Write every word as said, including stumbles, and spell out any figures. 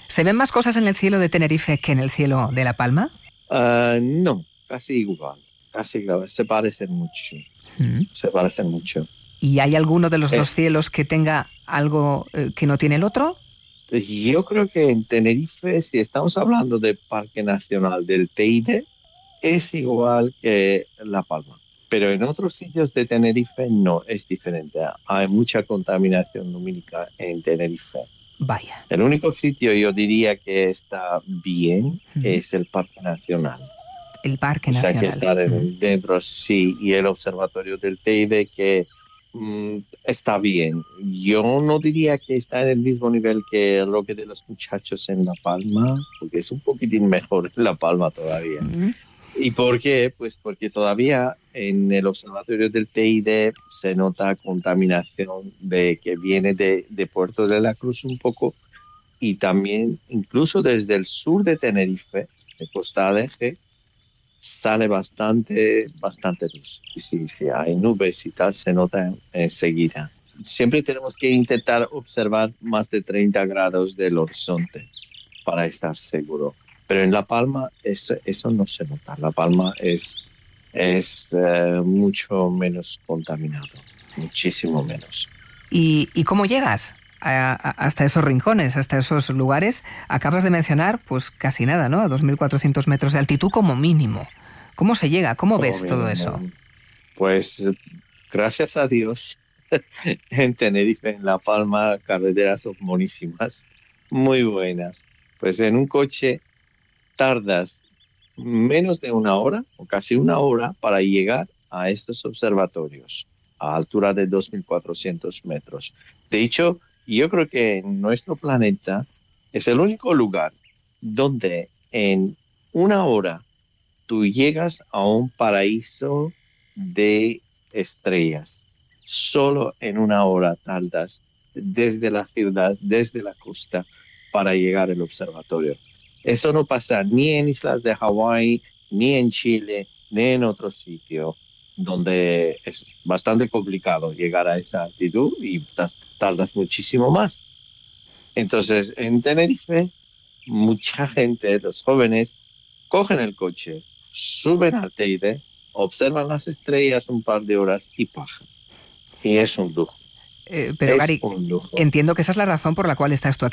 ¿Se ven más cosas en el cielo de Tenerife que en el cielo de La Palma? Uh, no, casi igual. Casi igual. Se parecen mucho. Mm. Se parecen mucho. ¿Y hay alguno de los eh. dos cielos que tenga algo eh, que no tiene el otro? Yo creo que en Tenerife, si estamos hablando del Parque Nacional del Teide, es igual que La Palma. Pero en otros sitios de Tenerife no, es diferente. Hay mucha contaminación lumínica en Tenerife. Vaya. El único sitio yo diría que está bien uh-huh. es el Parque Nacional. El Parque o sea, Nacional. Que está uh-huh. dentro, sí, y el Observatorio del Teide que mm, está bien. Yo no diría que está en el mismo nivel que el Roque de los Muchachos en La Palma, porque es un poquitín mejor en La Palma todavía. Uh-huh. ¿Y por qué? Pues porque todavía en el Observatorio del Teide se nota contaminación de que viene de, de Puerto de la Cruz un poco y también incluso desde el sur de Tenerife, de Costa Adeje, sale bastante, bastante luz. Sí, sí, hay nubes y tal, se nota enseguida. Siempre tenemos que intentar observar más de treinta grados del horizonte para estar seguro. Pero en La Palma eso, eso no se nota. La Palma es, es eh, mucho menos contaminado, muchísimo menos. ¿Y, y cómo llegas a, a, hasta esos rincones, hasta esos lugares? Acabas de mencionar, pues casi nada, ¿no? A dos mil cuatrocientos metros de altitud como mínimo. ¿Cómo se llega? ¿Cómo como ves mínimo. Todo eso? Pues gracias a Dios, en Tenerife, en La Palma, carreteras son buenísimas, muy buenas. Pues en un coche tardas menos de una hora o casi una hora para llegar a estos observatorios a altura de dos mil cuatrocientos metros. De hecho, yo creo que nuestro planeta es el único lugar donde en una hora tú llegas a un paraíso de estrellas. Solo en una hora tardas desde la ciudad, desde la costa, para llegar al observatorio. Eso no pasa ni en islas de Hawái, ni en Chile, ni en otro sitio, donde es bastante complicado llegar a esa altitud y tardas muchísimo más. Entonces, en Tenerife, mucha gente, los jóvenes, cogen el coche, suben al Teide, observan las estrellas un par de horas y bajan. Y es un lujo. Eh, pero, es Gary, un lujo. Entiendo que esa es la razón por la cual estás tú aquí